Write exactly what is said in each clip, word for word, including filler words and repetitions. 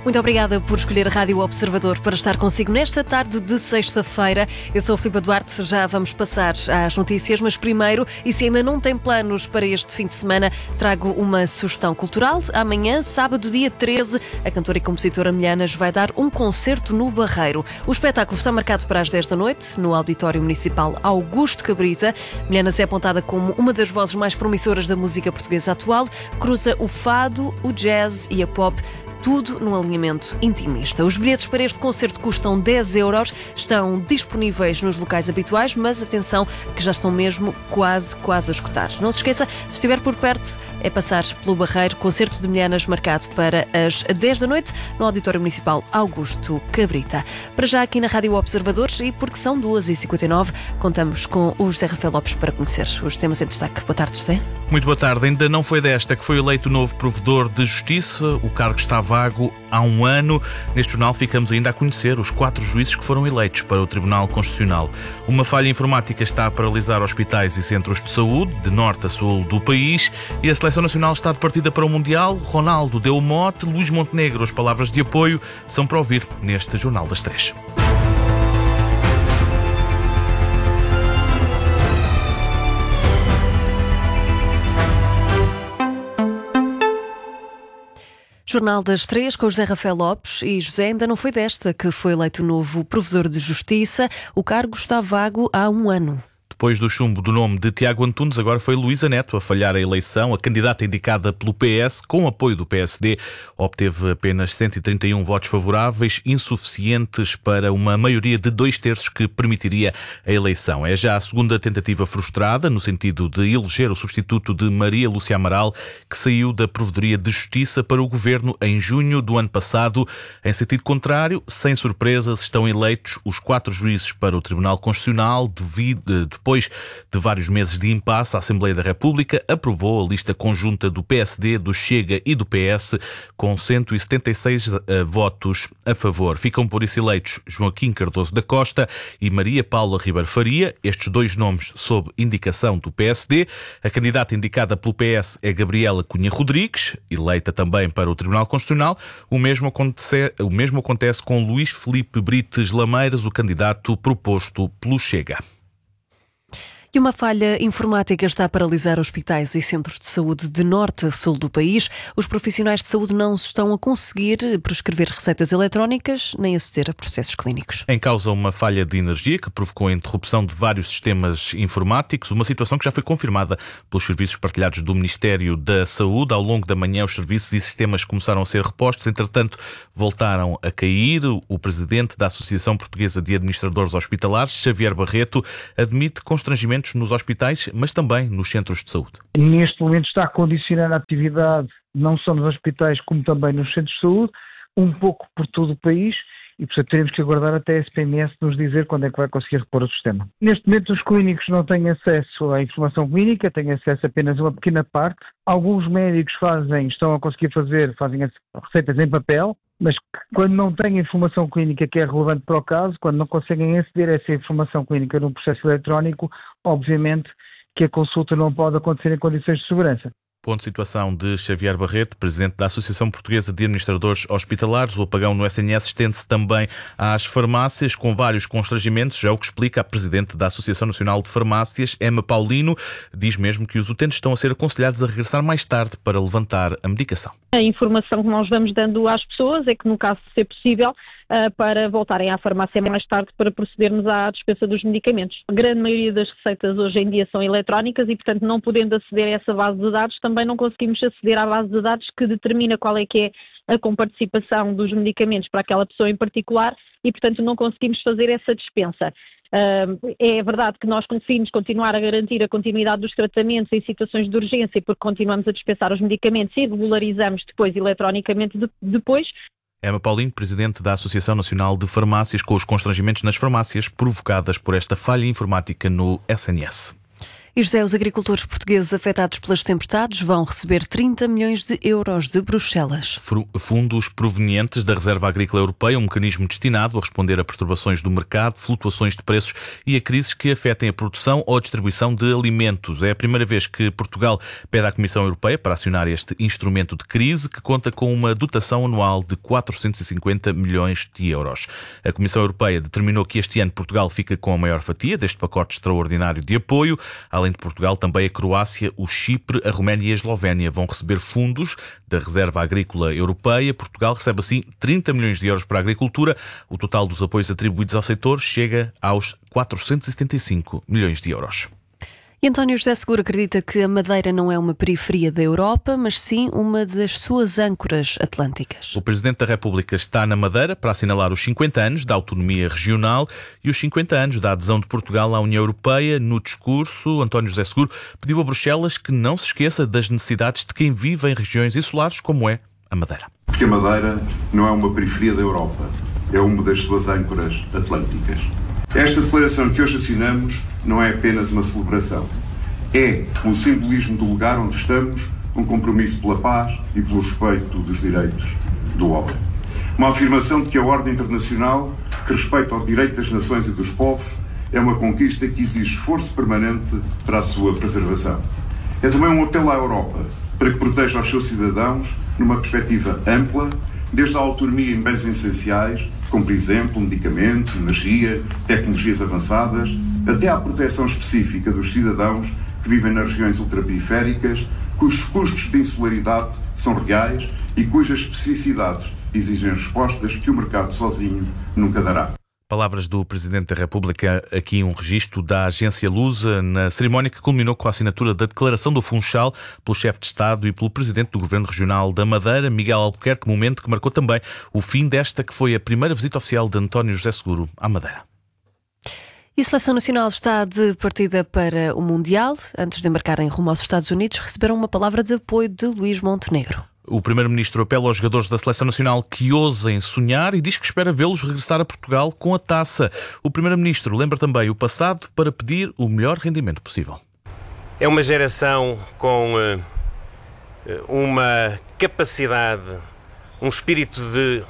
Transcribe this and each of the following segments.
Muito obrigada por escolher a Rádio Observador para estar consigo nesta tarde de sexta-feira. Eu sou a Filipa Duarte, já vamos passar às notícias, mas primeiro, e se ainda não tem planos para este fim de semana, trago uma sugestão cultural. Amanhã, sábado, dia treze, a cantora e compositora Milhanas vai dar um concerto no Barreiro. O espetáculo está marcado para as dez da noite, no Auditório Municipal Augusto Cabrita. Milhanas é apontada como uma das vozes mais promissoras da música portuguesa atual, cruza o fado, o jazz e a pop, tudo num alinhamento intimista. Os bilhetes para este concerto custam dez euros, estão disponíveis nos locais habituais, mas atenção que já estão mesmo quase, quase a esgotar. Não se esqueça, se estiver por perto, é passar pelo Barreiro, concerto de Milhanas marcado para as dez da noite no Auditório Municipal Augusto Cabrita. Para já aqui na Rádio Observadores, e porque são duas e cinquenta e nove, contamos com o José Rafael Lopes para conhecer os temas em destaque. Boa tarde, José. Muito boa tarde. Ainda não foi desta que foi eleito o novo provedor de Justiça. O cargo está vago há um ano. Neste jornal ficamos ainda a conhecer os quatro juízes que foram eleitos para o Tribunal Constitucional. Uma falha informática está a paralisar hospitais e centros de saúde, de norte a sul do país, e a Seleção Nacional está de partida para o Mundial. Ronaldo deu o mote, Luís Montenegro as palavras de apoio são para ouvir neste Jornal das Três. Jornal das Três com José Rafael Lopes. E José, ainda não foi desta que foi eleito o novo provedor de Justiça. O cargo está vago há um ano. Depois do chumbo do nome de Tiago Antunes, agora foi Luísa Neto a falhar a eleição. A candidata indicada pelo P S, com apoio do P S D, obteve apenas cento e trinta e um votos favoráveis, insuficientes para uma maioria de dois terços que permitiria a eleição. É já a segunda tentativa frustrada, no sentido de eleger o substituto de Maria Lúcia Amaral, que saiu da Provedoria de Justiça para o Governo em junho do ano passado. Em sentido contrário, sem surpresas, estão eleitos os quatro juízes para o Tribunal Constitucional, devido, depois Depois de vários meses de impasse, a Assembleia da República aprovou a lista conjunta do P S D, do Chega e do P S, com cento e setenta e seis uh, votos a favor. Ficam por isso eleitos Joaquim Cardoso da Costa e Maria Paula Ribeiro Faria, estes dois nomes sob indicação do P S D. A candidata indicada pelo P S é Gabriela Cunha Rodrigues, eleita também para o Tribunal Constitucional. O mesmo acontece, o mesmo acontece com Luís Filipe Brites Lameiras, o candidato proposto pelo Chega. E uma falha informática está a paralisar hospitais e centros de saúde de norte a sul do país. Os profissionais de saúde não estão a conseguir prescrever receitas eletrónicas nem aceder a processos clínicos. Em causa uma falha de energia que provocou a interrupção de vários sistemas informáticos, uma situação que já foi confirmada pelos serviços partilhados do Ministério da Saúde. Ao longo da manhã, os serviços e sistemas começaram a ser repostos, entretanto, voltaram a cair. O presidente da Associação Portuguesa de Administradores Hospitalares, Xavier Barreto, admite constrangimentos nos hospitais, mas também nos centros de saúde. Neste momento está a condicionar a atividade não só nos hospitais como também nos centros de saúde, um pouco por todo o país, e portanto teremos que aguardar até a S P M S nos dizer quando é que vai conseguir repor o sistema. Neste momento os clínicos não têm acesso à informação clínica, têm acesso apenas a uma pequena parte. Alguns médicos fazem, estão a conseguir fazer, fazem as receitas em papel, mas quando não têm informação clínica que é relevante para o caso, quando não conseguem aceder a essa informação clínica num processo eletrónico, obviamente que a consulta não pode acontecer em condições de segurança. Ponto de situação de Xavier Barreto, presidente da Associação Portuguesa de Administradores Hospitalares. O apagão no S N S estende-se também às farmácias, com vários constrangimentos, é o que explica a presidente da Associação Nacional de Farmácias, Emma Paulino. Diz mesmo que os utentes estão a ser aconselhados a regressar mais tarde para levantar a medicação. A informação que nós vamos dando às pessoas é que, no caso de ser possível, para voltarem à farmácia mais tarde para procedermos à dispensa dos medicamentos. A grande maioria das receitas hoje em dia são eletrónicas e, portanto, não podendo aceder a essa base de dados, também não conseguimos aceder à base de dados que determina qual é que é a comparticipação dos medicamentos para aquela pessoa em particular e, portanto, não conseguimos fazer essa dispensa. Uh, é verdade que nós conseguimos continuar a garantir a continuidade dos tratamentos em situações de urgência porque continuamos a dispensar os medicamentos e regularizamos depois eletronicamente de, depois. Emma Paulino, presidente da Associação Nacional de Farmácias, com os constrangimentos nas farmácias provocadas por esta falha informática no S N S. E, José, os agricultores portugueses afetados pelas tempestades vão receber trinta milhões de euros de Bruxelas. Fundos provenientes da Reserva Agrícola Europeia, um mecanismo destinado a responder a perturbações do mercado, flutuações de preços e a crises que afetem a produção ou a distribuição de alimentos. É a primeira vez que Portugal pede à Comissão Europeia para acionar este instrumento de crise, que conta com uma dotação anual de quatrocentos e cinquenta milhões de euros. A Comissão Europeia determinou que este ano Portugal fica com a maior fatia deste pacote extraordinário de apoio. Além de Portugal, também a Croácia, o Chipre, a Roménia e a Eslovénia vão receber fundos da Reserva Agrícola Europeia. Portugal recebe assim trinta milhões de euros para a agricultura. O total dos apoios atribuídos ao setor chega aos quatrocentos e setenta e cinco milhões de euros. E António José Seguro acredita que a Madeira não é uma periferia da Europa, mas sim uma das suas âncoras atlânticas. O Presidente da República está na Madeira para assinalar os cinquenta anos da autonomia regional e os cinquenta anos da adesão de Portugal à União Europeia. No discurso, António José Seguro pediu a Bruxelas que não se esqueça das necessidades de quem vive em regiões insulares, como é a Madeira. Porque a Madeira não é uma periferia da Europa, é uma das suas âncoras atlânticas. Esta declaração que hoje assinamos não é apenas uma celebração. É um simbolismo do lugar onde estamos, um compromisso pela paz e pelo respeito dos direitos do homem. Uma afirmação de que a ordem internacional, que respeita o direito das nações e dos povos, é uma conquista que exige esforço permanente para a sua preservação. É também um apelo à Europa para que proteja os seus cidadãos numa perspectiva ampla, desde a autonomia em bens essenciais, como por exemplo medicamentos, energia, tecnologias avançadas, até à proteção específica dos cidadãos que vivem nas regiões ultraperiféricas, cujos custos de insularidade são reais e cujas especificidades exigem respostas que o mercado sozinho nunca dará. Palavras do Presidente da República, aqui um registro da agência Lusa, na cerimónia que culminou com a assinatura da Declaração do Funchal pelo Chefe de Estado e pelo Presidente do Governo Regional da Madeira, Miguel Albuquerque, momento que marcou também o fim desta que foi a primeira visita oficial de António José Seguro à Madeira. E a Seleção Nacional está de partida para o Mundial. Antes de embarcarem rumo aos Estados Unidos, receberam uma palavra de apoio de Luís Montenegro. O Primeiro-Ministro apela aos jogadores da Seleção Nacional que ousem sonhar e diz que espera vê-los regressar a Portugal com a taça. O Primeiro-Ministro lembra também o passado para pedir o melhor rendimento possível. É uma geração com uh, uma capacidade, um espírito de...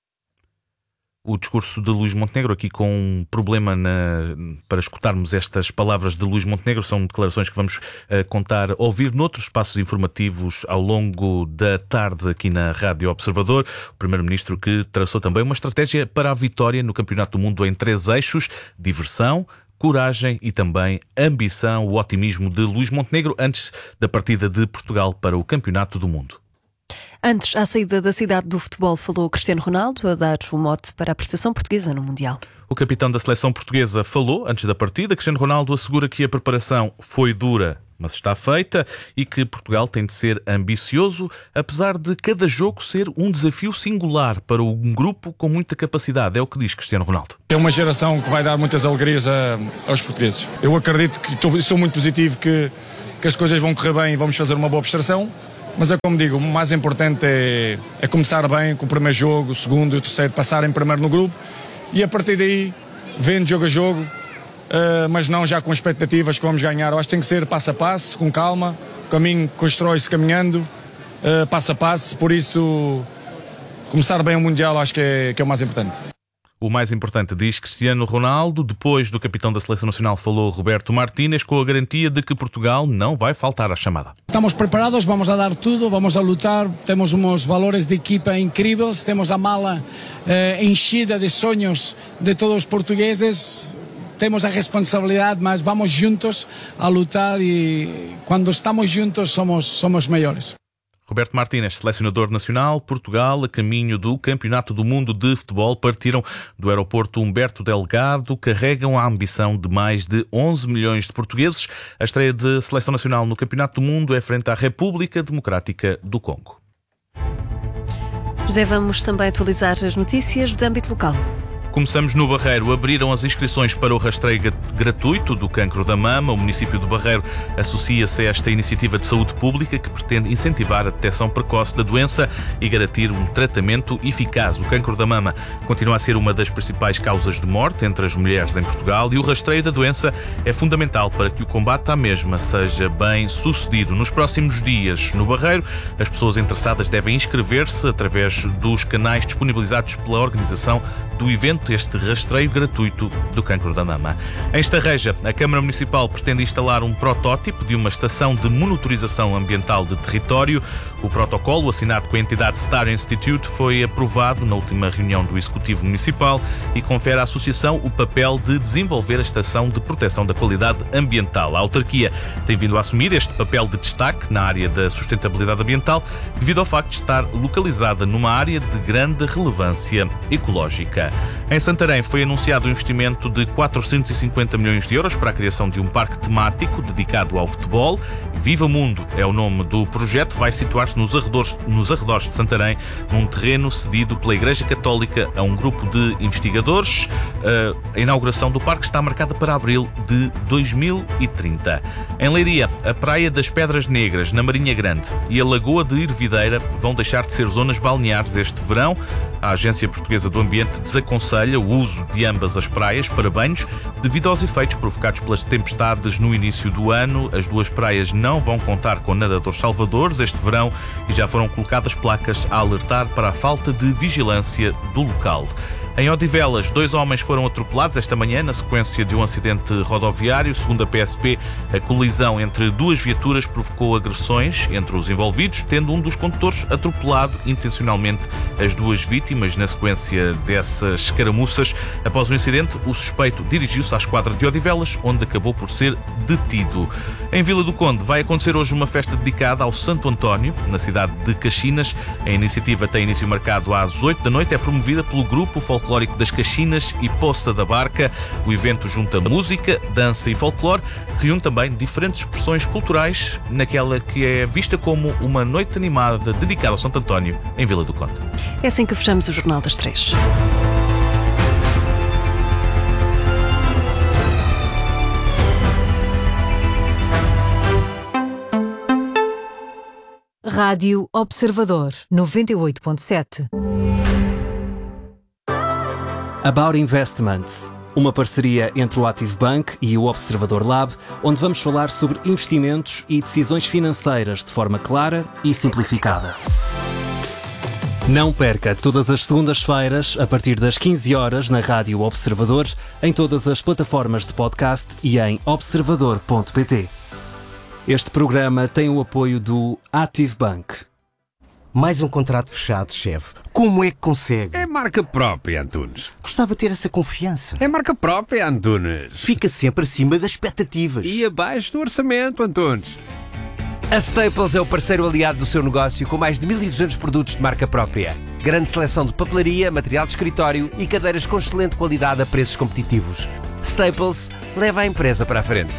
O discurso de Luís Montenegro, aqui com um problema na, para escutarmos estas palavras de Luís Montenegro, são declarações que vamos uh, contar, ouvir noutros espaços informativos ao longo da tarde aqui na Rádio Observador. O Primeiro-Ministro que traçou também uma estratégia para a vitória no Campeonato do Mundo em três eixos: diversão, coragem e também ambição, o otimismo de Luís Montenegro antes da partida de Portugal para o Campeonato do Mundo. Antes, à saída da cidade do futebol, falou Cristiano Ronaldo a dar o mote para a prestação portuguesa no Mundial. O capitão da seleção portuguesa falou antes da partida. Cristiano Ronaldo assegura que a preparação foi dura, mas está feita, e que Portugal tem de ser ambicioso, apesar de cada jogo ser um desafio singular para um grupo com muita capacidade. É o que diz Cristiano Ronaldo. É uma geração que vai dar muitas alegrias a, aos portugueses. Eu acredito que estou, sou muito positivo que, que as coisas vão correr bem e vamos fazer uma boa prestação. Mas é como digo, o mais importante é, é começar bem com o primeiro jogo, o segundo e o terceiro, passarem primeiro no grupo e a partir daí, vendo jogo a jogo, uh, mas não já com expectativas que vamos ganhar. Eu acho que tem que ser passo a passo, com calma, o caminho constrói-se caminhando, uh, passo a passo, por isso começar bem o Mundial acho que é, que é o mais importante. O mais importante, diz Cristiano Ronaldo. Depois do capitão da Seleção Nacional falou Roberto Martínez, com a garantia de que Portugal não vai faltar à chamada. Estamos preparados, vamos a dar tudo, vamos a lutar, temos uns valores de equipa incríveis, temos a mala eh, enchida de sonhos de todos os portugueses, temos a responsabilidade, mas vamos juntos a lutar e quando estamos juntos somos, somos melhores. Roberto Martínez, selecionador nacional, Portugal, a caminho do Campeonato do Mundo de Futebol, partiram do aeroporto Humberto Delgado, carregam a ambição de mais de onze milhões de portugueses. A estreia de seleção nacional no Campeonato do Mundo é frente à República Democrática do Congo. José, vamos também atualizar as notícias de âmbito local. Começamos no Barreiro. Abriram as inscrições para o rastreio gratuito do cancro da mama. O município do Barreiro associa-se a esta iniciativa de saúde pública que pretende incentivar a detecção precoce da doença e garantir um tratamento eficaz. O cancro da mama continua a ser uma das principais causas de morte entre as mulheres em Portugal e o rastreio da doença é fundamental para que o combate à mesma seja bem sucedido. Nos próximos dias, no Barreiro, as pessoas interessadas devem inscrever-se através dos canais disponibilizados pela organização do evento, este rastreio gratuito do cancro da mama. Em Estarreja, a Câmara Municipal pretende instalar um protótipo de uma estação de monitorização ambiental de território. O protocolo, assinado com a entidade Star Institute, foi aprovado na última reunião do Executivo Municipal e confere à Associação o papel de desenvolver a estação de proteção da qualidade ambiental. A autarquia tem vindo a assumir este papel de destaque na área da sustentabilidade ambiental, devido ao facto de estar localizada numa área de grande relevância ecológica. Em Santarém foi anunciado um investimento de quatrocentos e cinquenta milhões de euros para a criação de um parque temático dedicado ao futebol. Viva Mundo é o nome do projeto, vai situar-se nos arredores, nos arredores de Santarém, num terreno cedido pela Igreja Católica a um grupo de investigadores. A inauguração do parque está marcada para abril de dois mil e trinta. Em Leiria, a Praia das Pedras Negras, na Marinha Grande, e a Lagoa de Ervideira vão deixar de ser zonas balneares este verão. A Agência Portuguesa do Ambiente desaconselha o uso de ambas as praias para banhos devido aos efeitos provocados pelas tempestades no início do ano. As duas praias não vão contar com nadadores salvadores este verão e já foram colocadas placas a alertar para a falta de vigilância do local. Em Odivelas, dois homens foram atropelados esta manhã na sequência de um acidente rodoviário. Segundo a P S P, a colisão entre duas viaturas provocou agressões entre os envolvidos, tendo um dos condutores atropelado intencionalmente as duas vítimas na sequência dessas escaramuças. Após o incidente, o suspeito dirigiu-se à esquadra de Odivelas, onde acabou por ser detido. Em Vila do Conde vai acontecer hoje uma festa dedicada ao Santo António, na cidade de Caxinas. A iniciativa tem início marcado às oito da noite, é promovida pelo Grupo Folclórico Folclórico das Caxinas e Poça da Barca. O evento junta música, dança e folclore, reúne também diferentes expressões culturais naquela que é vista como uma noite animada dedicada ao Santo António em Vila do Conde. É assim que fechamos o Jornal das Três. Rádio Observador noventa e oito ponto sete. About Investments, uma parceria entre o Active Bank e o Observador Lab, onde vamos falar sobre investimentos e decisões financeiras de forma clara e simplificada. Não perca todas as segundas-feiras, a partir das quinze horas, na Rádio Observador, em todas as plataformas de podcast e em observador ponto pt. Este programa tem o apoio do Active Bank. Mais um contrato fechado, chefe. Como é que consegue? É marca própria, Antunes. Gostava de ter essa confiança. É marca própria, Antunes. Fica sempre acima das expectativas. E abaixo do orçamento, Antunes. A Staples é o parceiro aliado do seu negócio com mais de mil e duzentos produtos de marca própria. Grande seleção de papelaria, material de escritório e cadeiras com excelente qualidade a preços competitivos. Staples leva a empresa para a frente.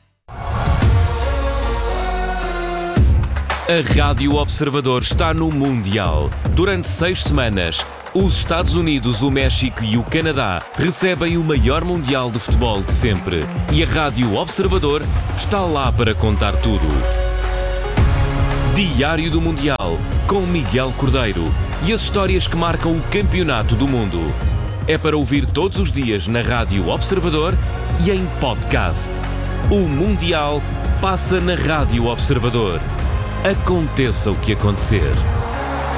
A Rádio Observador está no Mundial. Durante seis semanas, os Estados Unidos, o México e o Canadá recebem o maior Mundial de futebol de sempre. E a Rádio Observador está lá para contar tudo. Diário do Mundial, com Miguel Cordeiro. E as histórias que marcam o campeonato do mundo. É para ouvir todos os dias na Rádio Observador e em podcast. O Mundial passa na Rádio Observador. Aconteça o que acontecer.